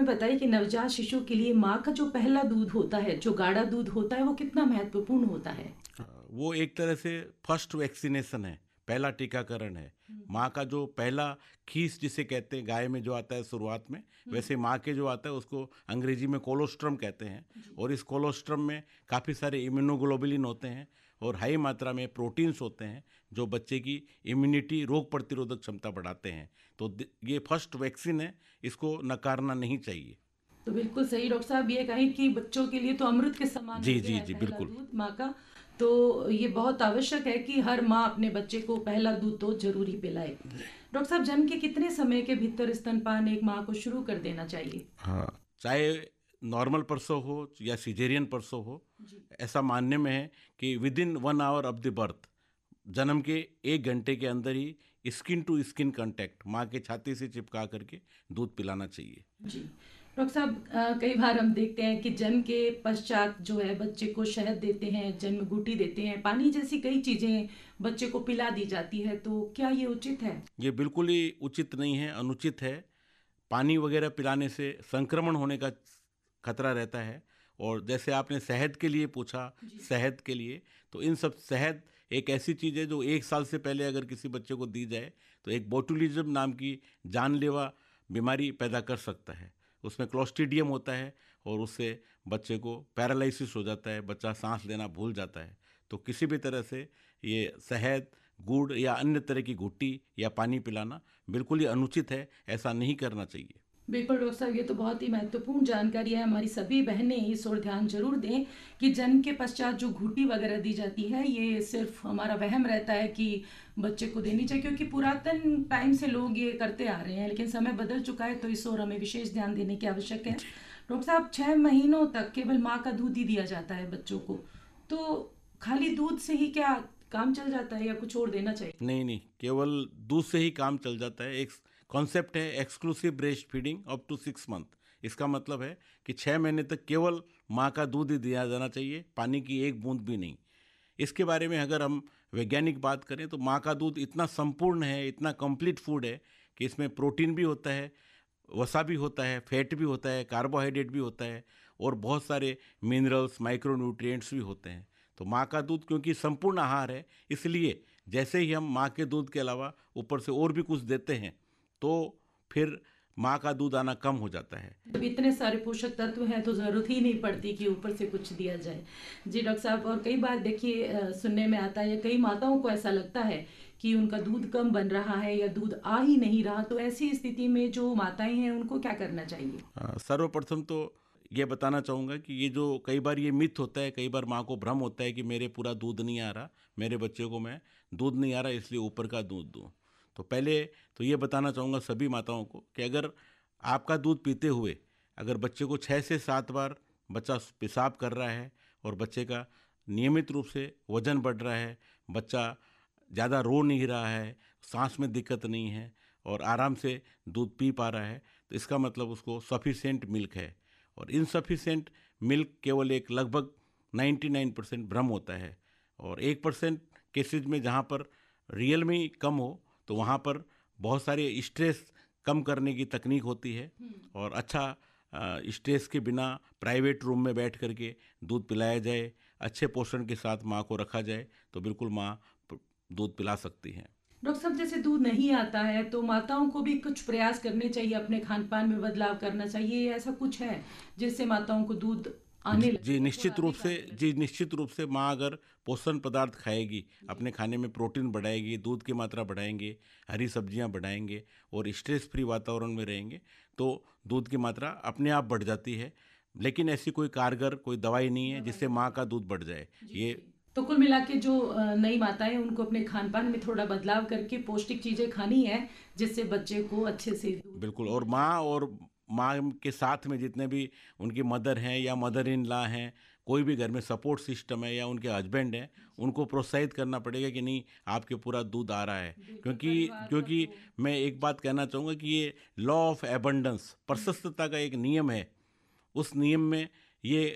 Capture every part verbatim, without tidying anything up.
बताइए कि नवजात शिशु के लिए माँ का जो पहला दूध होता है, जो गाढ़ा दूध होता है, वो कितना महत्वपूर्ण होता है? हाँ, वो एक तरह से फर्स्ट वैक्सीनेशन है, पहला टीकाकरण है। माँ का जो पहला खीस जिसे कहते हैं, गाय में जो आता है शुरुआत में, वैसे माँ के जो आता है उसको अंग्रेजी में कोलोस्ट्रम कहते हैं। और इस कोलोस्ट्रम में काफ़ी सारे इम्यूनोग्लोबुलिन होते हैं और हाई मात्रा में प्रोटीन्स होते हैं जो बच्चे की इम्यूनिटी, रोग प्रतिरोधक क्षमता बढ़ाते हैं। तो द- ये फर्स्ट वैक्सीन है, इसको नकारना नहीं चाहिए। तो बिल्कुल सही डॉक्टर साहब, ये कहें कि बच्चों के लिए तो अमृत के समान जी हो गया जी है जी, पहला बिल्कुल। दूध माँ का। तो ये बहुत आवश्यक है कि हर माँ अपने बच्चे को पहला दूध तो जरूरी पिलाए। डॉक्टर साहब, जन्म के कितने समय के भीतर स्तनपान एक माँ को शुरू कर देना चाहिए? हाँ, चाहे नॉर्मल प्रसव हो या सिजेरियन प्रसव हो, जी। ऐसा मानने में है कि with in one hour of the birth, जन्म के एक घंटे के अंदर ही स्किन टू स्किन कांटेक्ट माँ के छाती से चिपका करके दूध पिलाना चाहिए। जी। डॉक्टर साहब, अ, कई बार हम देखते हैं कि जन्म के पश्चात जो है बच्चे को शहद देते हैं, जन्म गुटी देते हैं, पानी जैसी कई चीजें बच्चे को पिला दी जाती है, तो क्या ये उचित है? ये बिल्कुल ही उचित नहीं है, अनुचित है। पानी वगैरह पिलाने से संक्रमण होने का खतरा रहता है। और जैसे आपने शहद के लिए पूछा, जी। शहद के लिए, तो इन सब शहद एक ऐसी चीज़ है जो एक साल से पहले अगर किसी बच्चे को दी जाए तो एक बोटुलिज्म नाम की जानलेवा बीमारी पैदा कर सकता है। उसमें क्लोस्ट्रीडियम होता है और उससे बच्चे को पैरालिसिस हो जाता है, बच्चा सांस लेना भूल जाता है। तो किसी भी तरह से ये शहद, गुड़ या अन्य तरह की घुट्टी या पानी पिलाना बिल्कुल ही अनुचित है, ऐसा नहीं करना चाहिए। बिल्कुल डॉक्टर साहब, ये तो बहुत ही महत्वपूर्ण जानकारी है। हमारी सभी बहनें इस ओर ध्यान जरूर दें कि जन्म के पश्चात जो घुट्टी वगैरह दी जाती है, ये सिर्फ हमारा वहम रहता है कि बच्चे को देनी चाहिए, क्योंकि पुरातन टाइम से लोग ये करते आ रहे हैं, लेकिन समय बदल चुका है, तो इस ओर हमें विशेष ध्यान देने की आवश्यक है। डॉक्टर साहब, छह महीनों तक केवल माँ का दूध ही दिया जाता है बच्चों को, तो खाली दूध से ही क्या काम चल जाता है या कुछ और देना चाहिए? नहीं नहीं, केवल दूध से ही काम चल जाता है। एक कॉन्सेप्ट है exclusive breast feeding up to six month. इसका मतलब है कि छः महीने तक केवल माँ का दूध ही दिया जाना चाहिए, पानी की एक बूंद भी नहीं। इसके बारे में अगर हम वैज्ञानिक बात करें तो माँ का दूध इतना संपूर्ण है, इतना कंप्लीट फूड है कि इसमें प्रोटीन भी होता है, वसा भी होता है, फैट भी होता है, कार्बोहाइड्रेट भी होता है और बहुत सारे मिनरल्स, माइक्रोन्यूट्रिएंट्स भी होते हैं। तो माँ का दूध क्योंकि संपूर्ण आहार है, इसलिए जैसे ही हम माँ के दूध के अलावा ऊपर से और भी कुछ देते हैं तो फिर माँ का दूध आना कम हो जाता है। जब इतने सारे पोषक तत्व हैं तो ज़रूरत ही नहीं पड़ती कि ऊपर से कुछ दिया जाए। जी डॉक्टर साहब, और कई बार देखिए, अ, सुनने में आता है या कई माताओं को ऐसा लगता है कि उनका दूध कम बन रहा है या दूध आ ही नहीं रहा, तो ऐसी स्थिति में जो माताएं हैं उनको क्या करना चाहिए? अ, सर्वप्रथम तो ये बताना चाहूँगा कि ये जो कई बार ये मिथ होता है, कई बार माँ को भ्रम होता है कि मेरे पूरा दूध नहीं आ रहा, मेरे बच्चे को मैं दूध नहीं आ रहा इसलिए ऊपर का दूध दूँ। तो पहले तो ये बताना चाहूँगा सभी माताओं को कि अगर आपका दूध पीते हुए अगर बच्चे को छः से सात बार बच्चा पेशाब कर रहा है और बच्चे का नियमित रूप से वजन बढ़ रहा है, बच्चा ज़्यादा रो नहीं रहा है, सांस में दिक्कत नहीं है और आराम से दूध पी पा रहा है, तो इसका मतलब उसको सफिशिएंट मिल्क है। और इनसफिशिएंट मिल्क केवल एक लगभग नाइन्टी नाइन परसेंट भ्रम होता है। और एक परसेंट केसेज में जहाँ पर रियल में ही कम हो तो वहाँ पर बहुत सारे स्ट्रेस कम करने की तकनीक होती है और अच्छा अ, स्ट्रेस के बिना प्राइवेट रूम में बैठ करके दूध पिलाया जाए, अच्छे पोषण के साथ माँ को रखा जाए तो बिल्कुल माँ प- दूध पिला सकती हैं। डॉक्टर साहब, जैसे दूध नहीं आता है तो माताओं को भी कुछ प्रयास करने चाहिए, अपने खान पान में बदलाव करना चाहिए, ऐसा कुछ है जिससे माताओं को दूध आने जी लगे या थोड़ा निश्चित रूप अधिक से, आने लगे? जी निश्चित रूप से माँ अगर पोषण पदार्थ खाएगी, अपने खाने में प्रोटीन बढ़ाएगी, दूध की मात्रा बढ़ाएंगे, हरी सब्जियाँ बढ़ाएंगे और स्ट्रेस फ्री वातावरण में रहेंगे तो दूध की मात्रा अपने आप बढ़ जाती है। लेकिन ऐसी कोई कारगर कोई दवाई नहीं है दवाई जिससे नहीं माँ है। का दूध बढ़ जाए। जी ये जी। तो कुल मिला के जो अ, नई माताएं हैं, उनको अपने खान पान में थोड़ा बदलाव करके पौष्टिक चीजें खानी है, जिससे बच्चे को अच्छे से दूध बिल्कुल। और मिल माँ सके। और माँ के साथ में जितने भी उनकी मदर हैं या मदर इन लॉ हैं, कोई भी घर में सपोर्ट सिस्टम है या उनके हस्बैंड हैं, उनको प्रोत्साहित करना पड़ेगा कि नहीं आपके पूरा दूध आ रहा है। बिल्कुल, क्योंकि परिवार का क्योंकि तो। मैं एक बात कहना चाहूँगा कि ये लॉ ऑफ एबंडेंस, प्रशस्तता का एक नियम है। उस नियम में ये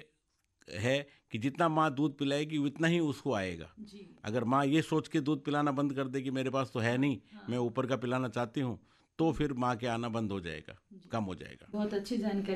है कि जितना माँ दूध पिलाएगी उतना ही उसको आएगा। जी। अगर माँ ये सोच के दूध पिलाना बंद कर दे कि मेरे पास तो है हाँ नहीं, हाँ। मैं ऊपर का पिलाना चाहती हूँ, तो फिर माँ के आना बंद हो जाएगा, जी। कम हो जाएगा। बहुत अच्छी जानकारी।